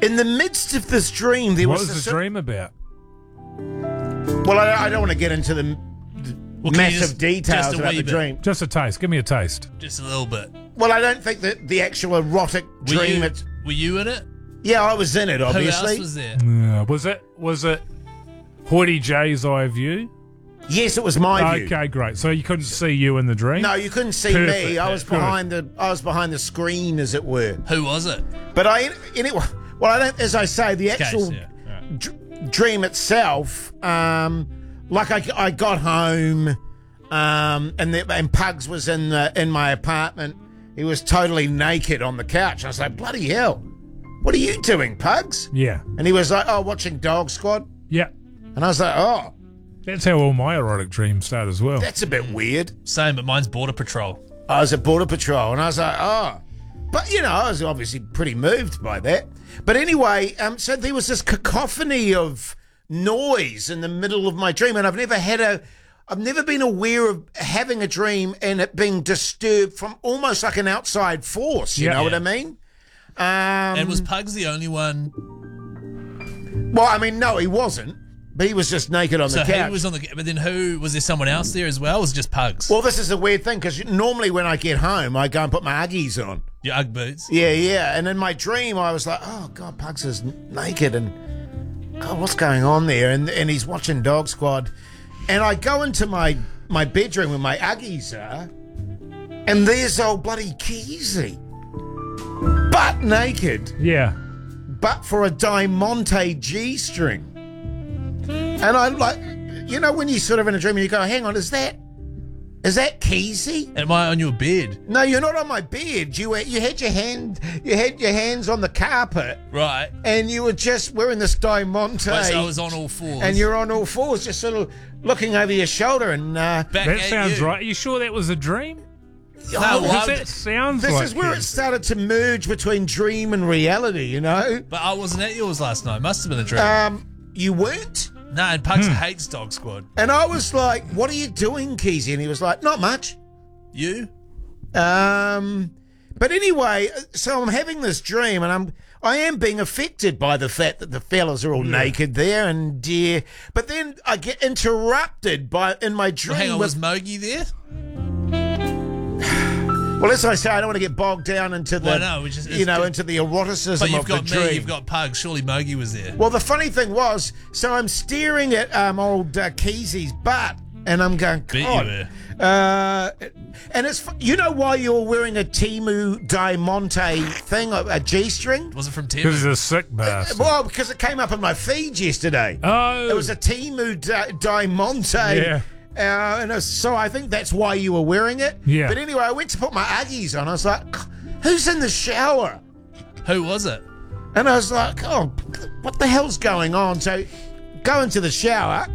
in the midst of this dream, there What was was the dream about? Well, I don't want to get into the massive details just a about wee the bit. dream. Just a taste. Give me a taste. Just a little bit. Well, I don't think that the actual erotic dream. Were you in it? Yeah, I was in it, obviously. Who else was there? Yeah. Was it Hoity J's eye view? Yes, it was my view. Okay, great. So you couldn't see you in the dream? No, you couldn't see Perfect. me. I was Good. behind the screen, as it were. Who was it? But anyway, well, I don't. As I say, the actual Case, yeah. dream itself, like I got home, and Pugs was in my apartment. He was totally naked on the couch. I was like, bloody hell, what are you doing, Pugs? Yeah. And he was like, oh, watching Dog Squad. Yeah. And I was like, oh, That's how all my erotic dreams start as well. that's a bit weird. Same, but mine's Border Patrol. I was at Border Patrol, and I was like, oh. But, I was obviously pretty moved by that. But anyway, so there was this cacophony of noise in the middle of my dream, and I've never been aware of having a dream and it being disturbed from almost like an outside force, you know what I mean? And was Pugs the only one? Well, I mean, no, he wasn't. But he was just naked on the couch. Who was on the? But then was there someone else there as well? Or was it just Pugs? Well, this is a weird thing, because normally when I get home, I go and put my Uggies on. Your Ugg boots. Yeah. And in my dream, I was like, oh, God, Pugs is naked. And, God, what's going on there? And he's watching Dog Squad. And I go into my bedroom where my Uggies are. And there's old bloody Keezy. Butt naked. Yeah. But for a Diamante G-string. And I'm like, when you're sort of in a dream and you go, hang on, is that Keezy? Am I on your bed? No, you're not on my bed. You had your hands on the carpet, Right. and you were just wearing this Diamante. Wait, so I was on all fours. and you're on all fours, just sort of looking over your shoulder. And Back That at sounds you. right. Are you sure that was a dream? No, Because that sounds this like is where it. it started to merge between dream and reality. But I wasn't at yours last night. Must have been a dream. You weren't. No, and Pugs hates Dog Squad. And I was like, what are you doing, Keezy? And he was like, not much. You? But anyway, so I'm having this dream, and I am being affected by the fact that the fellas are all naked there, and but then I get interrupted in my dream. Well, hang on, with, was Mogi there? well, as I say, I don't want to get bogged down into the, Well, no, which is- into the eroticism But you've of the got dream. me, you've got Pugs. Surely Mogi was there. Well, the funny thing was, so I'm staring at old Keezy's butt, and I'm going, Bet you God. were. And it's why you're wearing a Timu Diamante thing, a G-string? Was it from Tim? Because he's a sick bastard. Well, because it came up in my feed yesterday. Oh. It was a Timu Diamante. Yeah. So I think that's why you were wearing it. Yeah. But anyway, I went to put my Uggies on. I was like, who's in the shower? Who was it? And I was like, oh, what the hell's going on? So go into the shower.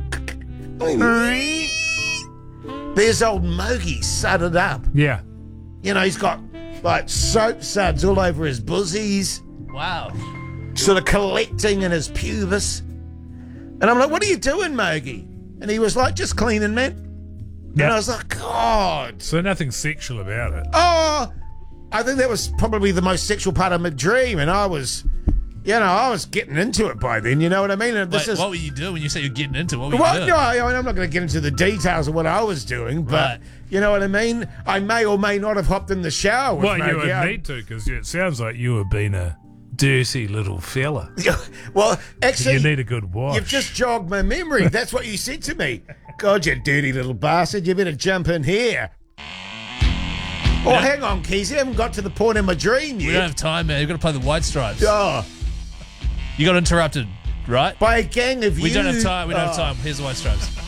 There's old Mogi sudded up. Yeah. He's got like soap suds all over his buzzies, Wow. sort of collecting in his pubis. And I'm like, what are you doing, Mogi? And he was like, just cleaning, man. Yeah. And I was like, God. So nothing sexual about it. Oh, I think that was probably the most sexual part of my dream. And I was getting into it by then, you know what I mean? And Wait, what were you doing when you say you're getting into it? What were you Well, doing? no, I'm not going to get into the details of what I was doing, but Right. you know what I mean? I may or may not have hopped in the shower with Well, you Mogi. would need to, because it sounds like you have been a dirty little fella. Well, actually, You need a good wash. you've just jogged my memory. That's what you said to me. God, you dirty little bastard. You better jump in here. Oh, hang on, Keys. You haven't got to the point in my dream We don't yet. have time, man. You've got to play the White Stripes. Oh, You got interrupted, right? by a gang of you. We don't have time. We don't have time. Here's the White Stripes.